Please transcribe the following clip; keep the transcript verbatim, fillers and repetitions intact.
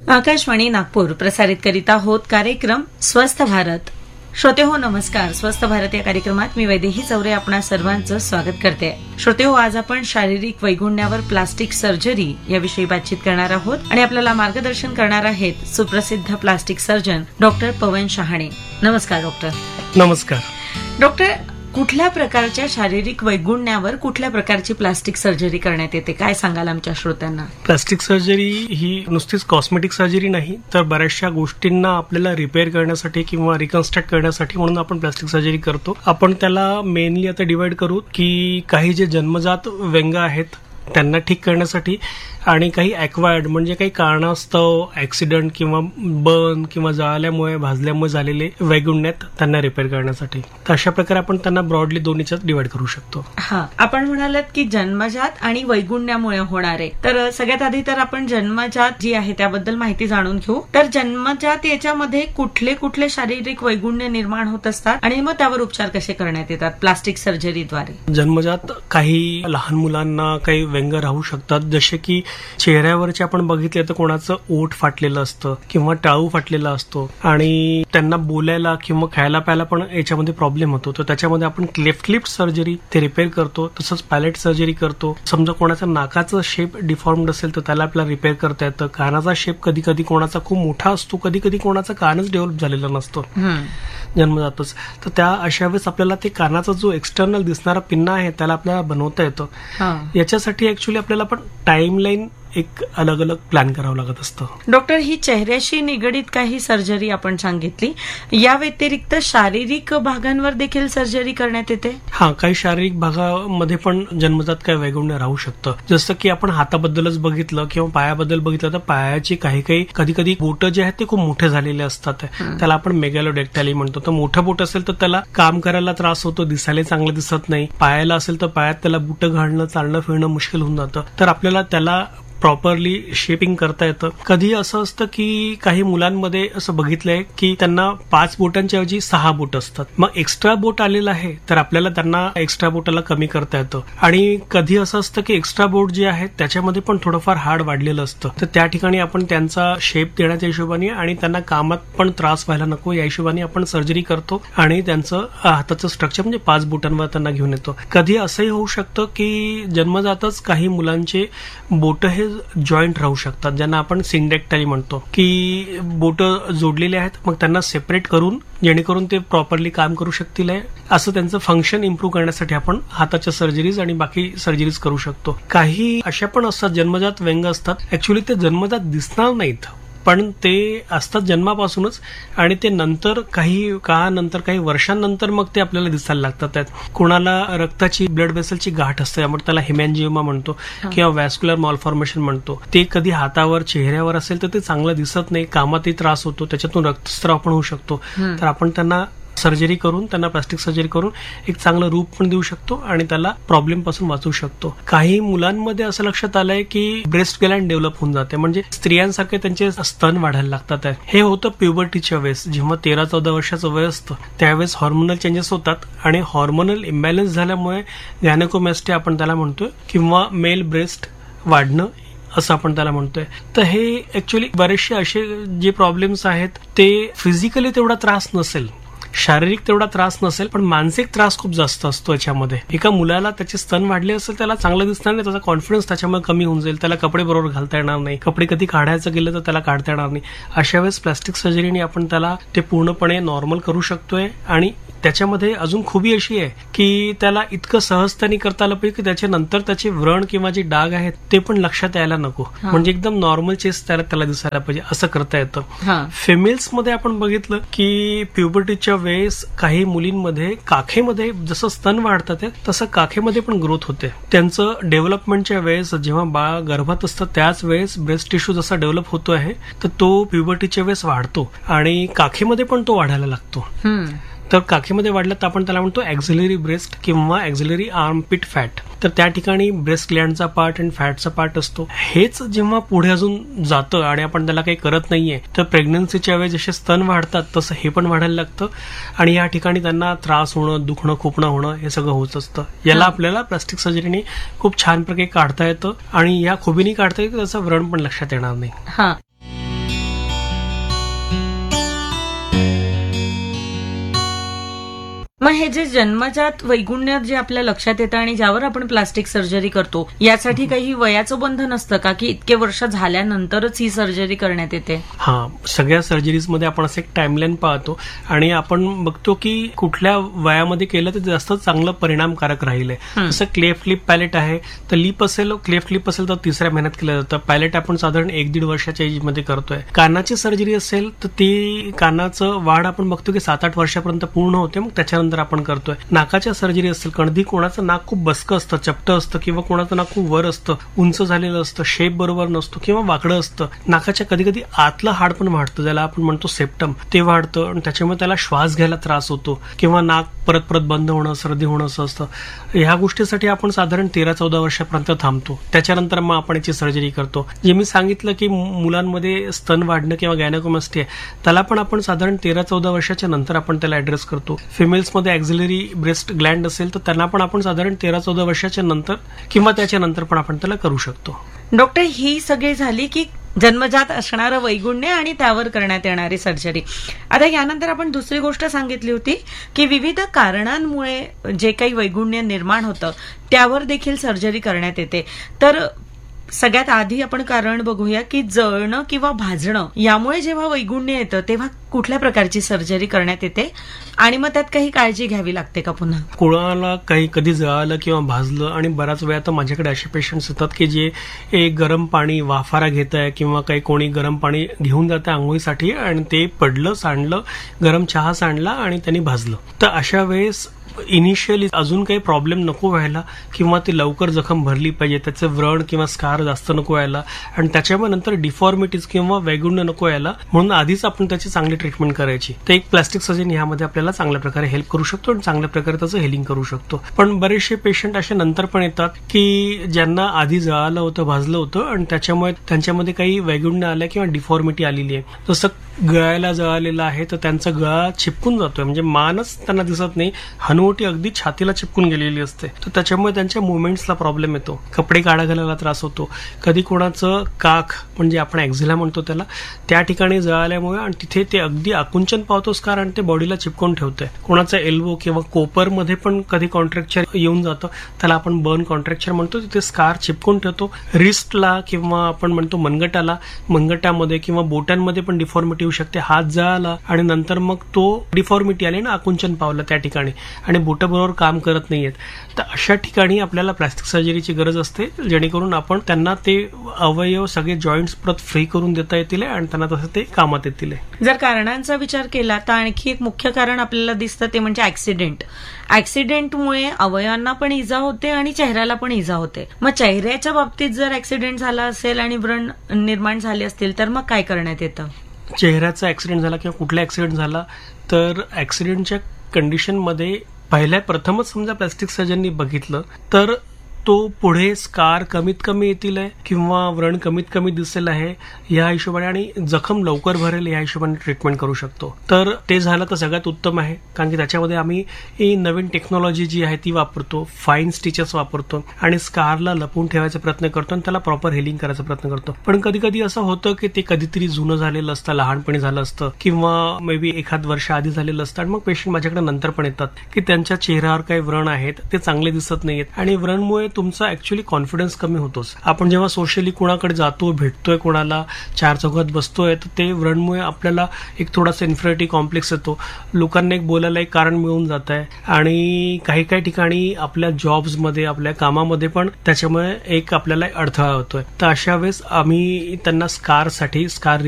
आकाशवाणी नागपूर प्रसारित करीत आहोत कार्यक्रम स्वस्थ भारत. श्रोते हो नमस्कार. स्वस्थ भारत या कार्यक्रमात मी वैदेही चौरे आपणा सर्वांचं स्वागत करते. श्रोते हो, आज आपण शारीरिक वैगुण्यावर प्लास्टिक सर्जरी याविषयी बातचीत करणार आहोत आणि आपल्याला मार्गदर्शन करणार आहेत सुप्रसिद्ध प्लास्टिक सर्जन डॉक्टर पवन शहाणे. नमस्कार डॉक्टर. नमस्कार डॉक्टर. कुठल्या प्रकारच्या शारीरिक वैगुण्यावर कुठल्या प्रकारची प्लास्टिक सर्जरी करण्यात येते, काय सांगाल आमच्या श्रोत्यांना? प्लास्टिक सर्जरी ही नुसतीच कॉस्मेटिक सर्जरी नाही, तर बऱ्याचशा गोष्टींना आपल्याला रिपेअर करण्यासाठी किंवा रिकन्स्ट्रक्ट करण्यासाठी म्हणून आपण प्लास्टिक सर्जरी करतो. आपण त्याला मेनली आता डिवाइड करू की काही जे जन्मजात व्यंग आहेत त्यांना ठीक करण्यासाठी आणि काही ॲक्वायर्ड म्हणजे काही कारणास्तव ऍक्सिडेंट किंवा बर्न किंवा जळाल्यामुळे भाजल्यामुळे झालेले वैगुण्यात त्यांना रिपेअर करण्यासाठी. तर अशा प्रकारे आपण त्यांना ब्रॉडली दोन्हीच्यात डिवाइड करू शकतो. हा, आपण म्हणालात की जन्मजात आणि वैगुण्यामुळे होणारे, तर सगळ्यात आधी तर आपण जन्मजात जी आहे त्याबद्दल माहिती जाणून घेऊ. तर जन्मजात याच्यामध्ये कुठले कुठले शारीरिक वैगुण्य निर्माण होत असतात आणि मग त्यावर उपचार कसे करण्यात येतात प्लास्टिक सर्जरीद्वारे? जन्मजात काही लहान मुलांना काही व्यंग राहू शकतात, जसे की चेहऱ्यावरचे आपण बघितले तर कोणाचं ओठ फाटलेलं असतं किंवा टाळू फाटलेला असतो आणि त्यांना बोलायला किंवा खायला प्यायला पण याच्यामध्ये प्रॉब्लेम होतो. तर त्याच्यामध्ये आपण क्लेफ्ट लिफ्ट सर्जरी ते रिपेअर करतो. तसंच पॅलेट सर्जरी करतो. समजा कोणाचा नाकाचा शेप डिफॉर्म्ड असेल तर त्याला आपल्याला रिपेअर करता येतं. कानाचा शेप कधी कधी कोणाचा खूप मोठा असतो, कधी कधी कोणाचा कानच डेव्हलप झालेला नसतो जन्मजातच. तर त्या अशा वेळेस आपल्याला ते कानाचा जो एक्सटर्नल दिसणारा पिन्ना आहे त्याला आपल्याला बनवता येतं. याच्यासाठी ऍक्च्युली आपल्याला पण टाइमलाईन एक अलग अलग प्लॅन करावं लागत असतं. डॉक्टर, ही चेहऱ्याशी निगडीत काही सर्जरी आपण सांगितली, या व्यतिरिक्त शारीरिक भागांवर देखील सर्जरी करण्यात येते? हा, काही शारीरिक भागामध्ये पण जन्मजात काही वैगुण्य राहू शकतं. जसं की आपण हाताबद्दलच बघितलं किंवा पायाबद्दल बघितलं तर पायाची काही काही कधी कधी बोट जे आहेत ते खूप मोठे झालेले असतात. त्याला आपण मेगॅलोडेक्टाली म्हणतो. तर मोठं बोट असेल तर त्याला काम करायला त्रास होतो, दिसायला चांगलं दिसत नाही. पायाला असेल तर पायात त्याला बुट घालणं, चालणं फिरणं मुश्किल होऊन जातं. तर आपल्याला त्याला प्रॉपरली शेपिंग करता येतं. कधी असं असतं की काही मुलांमध्ये असं बघितलंय की त्यांना पाच बोटांच्या ऐवजी सहा बोट असतात. मग एक्स्ट्रा बोट आलेलं आहे तर आपल्याला त्यांना एक्स्ट्रा बोटाला कमी करता येतं. आणि कधी असं असतं की एक्स्ट्रा बोट जे आहेत त्याच्यामध्ये पण थोडंफार हाड वाढलेलं असतं. तर त्या ठिकाणी आपण त्यांचा शेप देण्याच्या हिशोबाने आणि त्यांना कामात पण त्रास व्हायला नको या हिशोबाने आपण सर्जरी करतो आणि त्यांचं हाताचं स्ट्रक्चर म्हणजे पाच बोटांवर त्यांना घेऊन येतो. कधी असंही होऊ शकतं की जन्मजातच काही मुलांचे बोट हे जॉईंट राहू शकतात, ज्यांना आपण सिंडेक्टरी म्हणतो, की बोट जोडलेले आहेत. मग त्यांना सेपरेट करून जेणेकरून ते प्रॉपरली काम करू शकतील असं त्यांचं फंक्शन इम्प्रूव्ह करण्यासाठी आपण हाताच्या सर्जरीज आणि बाकी सर्जरीज करू शकतो. काही अशा पण असतात जन्मजात व्यंग असतात, ऍक्च्युली ते जन्मजात दिसणार नाहीत पण ते असतात जन्मापासूनच आणि ते नंतर काही काळानंतर काही वर्षांनंतर मग ते आपल्याला दिसायला लागतात. कोणाला रक्ताची ब्लड वेसलची गाठ असते, आपण त्याला हेमॅन्जिओमा म्हणतो किंवा व्हॅस्क्युलर मॉलफॉर्मेशन म्हणतो. ते कधी हातावर चेहऱ्यावर असेल तर ते चांगलं दिसत नाही, कामातही त्रास होतो, त्याच्यातून रक्तस्राव पण होऊ शकतो. तर आपण त्यांना सर्जरी करून त्यांना प्लास्टिक सर्जरी करून एक चांगलं रूप पण देऊ शकतो आणि त्याला प्रॉब्लेम पासून वाचवू शकतो. काही मुलांमध्ये असं लक्षात आलंय की ब्रेस्ट ग्लँड डेव्हलप होऊन जाते, म्हणजे स्त्रियांसारखे त्यांचे स्तन वाढायला लागतात. हे होतं प्युबर्टीच्या वेळेस, जेव्हा तेरा चौदा वर्षाचं वय असतं त्यावेळेस हॉर्मोनल चेंजेस होतात आणि हॉर्मोनल इम्बॅलन्स झाल्यामुळे गॅयनेकोमॅस्टिया आपण त्याला म्हणतोय किंवा मेल ब्रेस्ट वाढणं असं आपण त्याला म्हणतोय. तर हे ऍक्च्युली बरेचसे असे जे प्रॉब्लेम्स आहेत ते फिजिकली तेवढा त्रास नसेल, शारीरिक तेवढा त्रास नसेल, पण मानसिक त्रास खूप जास्त असतो याच्यामध्ये. एका मुलाला त्याचे स्तन वाढले असेल त्याला चांगलं दिसणार नाही, त्याचा कॉन्फिडन्स त्याच्यामुळे कमी होऊन जाईल, त्याला कपडे बरोबर घालता येणार नाही, कपडे कधी काढायचं गेलं तर त्याला काढता येणार नाही. अशा वेळेस प्लास्टिक सर्जरीने आपण त्याला ते पूर्णपणे नॉर्मल करू शकतोय आणि त्याच्यामध्ये अजून खूबी अशी आहे की त्याला इतकं सहजतेने करता आलं पाहिजे की त्याच्यानंतर त्याचे व्रण किंवा जे डाग आहेत ते पण लक्षात यायला नको, म्हणजे एकदम नॉर्मल चेस्ट त्याला त्याला दिसायला पाहिजे असं करता येतं. फिमेल्स मध्ये आपण बघितलं की प्युबर्टीच्या वेळेस काही मुलींमध्ये काखेमध्ये जसं स्तन वाढतात तसं काखेमध्ये पण ग्रोथ होते. त्यांचं डेव्हलपमेंटच्या वेळेस जेव्हा बाळ गर्भात असतं त्याच वेळेस ब्रेस्ट टिश्यू जसा डेव्हलप होतो आहे तर तो प्युबर्टीच्या वेळेस वाढतो आणि काखेमध्ये पण तो वाढायला लागतो. तर काखेमध्ये वाढलं तर आपण त्याला म्हणतो ऍक्झिलरी ब्रेस्ट किंवा ऍक्झिलरी आर्मपिट फॅट. तर त्या ठिकाणी ब्रेस्ट ग्लँडचा पार्ट आणि फॅटचा पार्ट असतो. हेच जेव्हा पुढे अजून जातं आणि आपण त्याला काही करत नाहीये तर प्रेग्नन्सीच्या वेळेस जसे स्तन वाढतात तसं हे पण वाढायला लागतं आणि या ठिकाणी त्यांना त्रास होणं, दुखणं, खुपणं होणं हे सगळं होत असतं. याला आपल्याला प्लास्टिक सर्जरीने खूप छान प्रकारे काढता येतं आणि या खुबीने काढता येतं, त्याचं व्रण पण लक्षात येणार नाही. मग हे जे जन्मजात वैगुण्य जे आपल्या लक्षात येतं आणि ज्यावर आपण प्लास्टिक सर्जरी करतो, यासाठी काही वयाचं बंधन असतं का, की इतके वर्ष झाल्यानंतरच ही सर्जरी करण्यात येते? हा, सगळ्या सर्जरीज मध्ये आपण असं एक टाइमलाईन पाहतो आणि आपण बघतो की कुठल्या वयामध्ये केलं तर जास्त चांगलं परिणामकारक राहील. जसं क्लेफ्ट लिप पॅलेट आहे, तर लिप असेल क्लेफ्ट लिप असेल तर तिसऱ्या महिन्यात केलं जातं. पॅलेट आपण साधारण एक दीड वर्षाच्या एज मध्ये करतोय. कानाची सर्जरी असेल तर ती कानाचं वाढ आपण बघतो की सात आठ वर्षापर्यंत पूर्ण होते, मग त्याच्यानंतर आपण करतोय. नाकाच्या सर्जरी असेल, कधी कोणाचं नाक खूप बसकं असतं, चपटं असतं, किंवा कोणाचं नाक खूप वर असतं, उंच झालेलं असतं, शेप बरोबर नसतो किंवा वाकडं असतं. नाकाच्या कधी कधी आतलं हाड पण वाढतं, ज्याला आपण म्हणतो सेप्टम, ते वाढतं आणि त्याच्यामुळे त्याला श्वास घ्यायला त्रास होतो किंवा नाक परत परत बंद होणं, सर्दी होणं असं असतं. ह्या गोष्टीसाठी आपण साधारण तेरा चौदा वर्षापर्यंत थांबतो. त्याच्यानंतर मग आपण याची सर्जरी करतो. जे मी सांगितलं की मुलांमध्ये स्तन वाढणं किंवा गायनेकोमॅस्टी आहे, त्याला पण आपण साधारण तेरा चौदा वर्षाच्या नंतर आपण त्याला ऍड्रेस करतो. फिमेल्समध्ये ऍक्झिलरी ब्रेस्ट ग्लँड असेल तर त्यांना पण आपण साधारण तेरा चौदा वर्षाच्या नंतर किंवा त्याच्यानंतर पण आपण त्याला करू शकतो. डॉक्टर, ही सगळी झाली की जन्मजात असणारं वैगुण्य आणि त्यावर करण्यात येणारी सर्जरी. आता यानंतर आपण दुसरी गोष्ट सांगितली होती की विविध कारणांमुळे जे काही वैगुण्य निर्माण होतं त्यावर देखील सर्जरी करण्यात येते. तर सगळ्यात आधी आपण कारण बघूया की जळणं किंवा भाजणं यामुळे जेव्हा वैगुण्य येतं तेव्हा कुठल्या प्रकारची सर्जरी करण्यात येते आणि मग त्यात काही काळजी घ्यावी लागते का पुन्हा? कोणाला काही कधी जळालं किंवा भाजलं, आणि बऱ्याच वेळा तर माझ्याकडे असे पेशंट्स येतात की जे एक गरम पाणी वाफारा घेत आहे किंवा काही कोणी गरम पाणी घेऊन जातं आंघोळीसाठी आणि ते पडलं, सांडलं, गरम चहा सांडला आणि त्यांनी भाजलं. तर अशा वेळेस इनिशियली अजून काही प्रॉब्लेम नको व्हायला किंवा ती लवकर जखम भरली पाहिजे, त्याचं व्रण किंवा स्कार जास्त नको व्हायला आणि त्याच्यामुळे नंतर डिफॉर्मिटीज किंवा वैगुण्य नको व्हायला म्हणून आधीच आपण त्याची चांगली ट्रीटमेंट करायची. तर एक प्लास्टिक सर्जन ह्यामध्ये आपल्याला चांगल्या प्रकारे हेल्प करू शकतो आणि चांगल्या प्रकारे त्याचं हेलिंग करू शकतो. पण बरेचसे पेशंट असे नंतर पण येतात की ज्यांना आधी जळालं होतं, भाजलं होतं आणि त्याच्यामुळे त्यांच्यामध्ये काही वैगुण्य आल्या किंवा डिफॉर्मिटी आलेली आहे. जसं गळ्याला जळालेलं आहे तर त्यांचा गळा चिपकून जातोय, म्हणजे मानच त्यांना दिसत नाही, हनुवटी अगदी छातीला चिपकून गेलेली असते. तर त्याच्यामुळे त्यांच्या मुवमेंट्सला प्रॉब्लेम येतो, कपडे काढा घालायला त्रास होतो. कधी कोणाचं काख म्हणजे आपण एक्झिला म्हणतो त्याला, त्या ठिकाणी जळाल्यामुळे आणि तिथे ते अगदी आकुंचन पावतोच कारण आणि ते बॉडीला चिपकून ठेवतंय. कोणाचं एल्बो किंवा कोपरमध्ये पण कधी कॉन्ट्रॅक्चर येऊन जातं, त्याला आपण बर्न कॉन्ट्रॅक्चर म्हणतो, तिथे स्कार चिपकून ठेवतो. रिस्टला किंवा आपण म्हणतो मनगटाला, मनगटामध्ये किंवा बोटांमध्ये पण डिफॉर्मिटी येऊ शकते. हात जळाला आणि नंतर मग तो डिफॉर्मिटी आली ना, आकुंचन पावलं त्या ठिकाणी आणि बोट बरोबर काम करत नाहीयेत, तर अशा ठिकाणी आपल्याला प्लास्टिक सर्जरीची गरज असते, जेणेकरून आपण त्यांना ते अवयव सगळे जॉईंट्स परत फ्री करून देता येतील आणि त्यांना तसं ते कामात येतील. जर कारणांचा विचार केला तर आणखी एक मुख्य कारण आपल्याला दिसतं ते म्हणजे ऍक्सिडेंट. ऍक्सिडेंटमुळे अवयवांना पण इजा होते आणि चेहऱ्याला पण इजा होते. मग चेहऱ्याच्या बाबतीत जर ऍक्सिडेंट झाला असेल आणि व्रण निर्माण झाले असतील तर मग काय करण्यात येतं? चेहऱ्याचा ऍक्सिडेंट झाला किंवा कुठला ऍक्सिडेंट झाला तर ऍक्सिडेंटच्या कंडिशनमध्ये पहिल्या प्रथमच समजा प्लास्टिक सर्जननी बघितलं तर तो पुढे स्कार कमीत कमी येतील आहे किंवा व्रण कमीत कमी दिसेल आहे या हिशोबाने आणि जखम लवकर भरेल या हिशोबाने ट्रीटमेंट करू शकतो. तर ते झालं तर सगळ्यात उत्तम आहे, कारण की त्याच्यामध्ये आम्ही ही नवीन टेक्नॉलॉजी जी आहे ती वापरतो, फाईन स्टिचेस वापरतो आणि स्कारला लपवून ठेवायचा प्रयत्न करतो आणि त्याला प्रॉपर हिलिंग करायचा प्रयत्न करतो. पण कधी कधी असं होतं की ते कधीतरी जुनं झालेलं असतं, लहानपणी झालं असतं किंवा मे बी एखाद वर्ष आधी झालेलं असतं आणि मग पेशंट माझ्याकडे नंतर पण येतात की त्यांच्या चेहऱ्यावर काही व्रण आहेत ते चांगले दिसत नाहीयेत आणि व्रणमुळे तुमचा ऍक्च्युअली कॉन्फिडन्स कमी होतोच. आपण जेव्हा सोशली कोणाकडे जातो, भेटतोय, कोणाला चार चौघात बसतोय, तर ते व्रणमुळे आपल्याला एक थोडासा इन्फिरिटी कॉम्प्लेक्स येतो, लोकांना एक बोलायला एक कारण मिळून जात आहे आणि काही काही ठिकाणी आपल्या जॉब्समध्ये, आपल्या कामामध्ये पण त्याच्यामुळे एक आपल्याला अडथळा होतोय. तर अशा वेळेस आम्ही त्यांना स्कारसाठी स्कार